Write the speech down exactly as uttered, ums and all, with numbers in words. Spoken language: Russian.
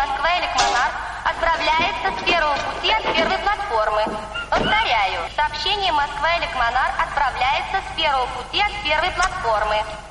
Москва-Электронар отправляется с первого пути от первой платформы. Повторяю, сообщение Москва-Электронар отправляется с первого пути от первой платформы.